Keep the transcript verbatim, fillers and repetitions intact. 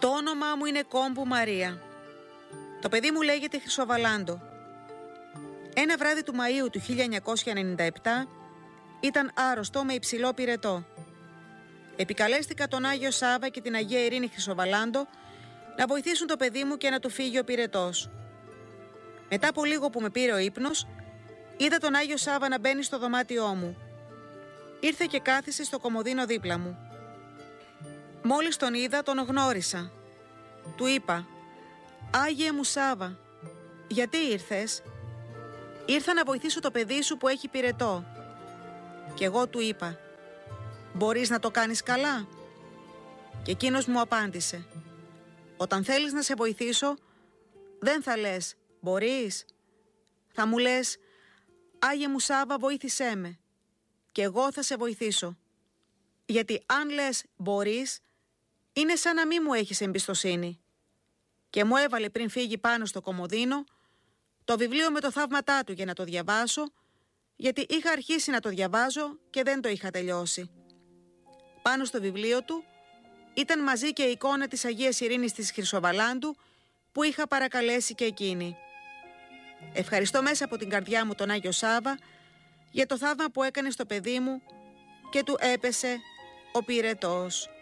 Το όνομά μου είναι Κόμπου Μαρία. Το παιδί μου λέγεται Χρυσοβαλάντο. Ένα βράδυ του Μαΐου του χίλια εννιακόσια ενενήντα επτά ήταν άρρωστο με υψηλό πυρετό. Επικαλέστηκα τον Άγιο Σάβα και την Αγία Ειρήνη Χρυσοβαλάντο να βοηθήσουν το παιδί μου και να του φύγει ο πυρετός. Μετά από λίγο που με πήρε ο ύπνος, είδα τον Άγιο Σάβα να μπαίνει στο δωμάτιό μου. Ήρθε και κάθισε στο κομοδίνο δίπλα μου. Μόλις τον είδα, τον γνώρισα. Του είπα: «Άγιε μου Σάβα, γιατί ήρθες?» «Ήρθα να βοηθήσω το παιδί σου που έχει πυρετό». Και εγώ του είπα: «Μπορείς να το κάνεις καλά?» Και εκείνος μου απάντησε: «Όταν θέλεις να σε βοηθήσω, δεν θα λες «μπορείς», θα μου λες «Άγιε μου Σάβα, βοήθησέ με» και εγώ θα σε βοηθήσω. Γιατί αν λες «μπορείς», είναι σαν να μην μου έχεις εμπιστοσύνη». Και μου έβαλε πριν φύγει πάνω στο κομοδίνο το βιβλίο με το θαύματά του για να το διαβάσω, γιατί είχα αρχίσει να το διαβάζω και δεν το είχα τελειώσει. Πάνω στο βιβλίο του ήταν μαζί και η εικόνα της Αγίας Ειρήνης της Χρυσοβαλάντου που είχα παρακαλέσει και εκείνη. Ευχαριστώ μέσα από την καρδιά μου τον Άγιο Σάβα για το θαύμα που έκανε στο παιδί μου και του έπεσε ο πυρετός.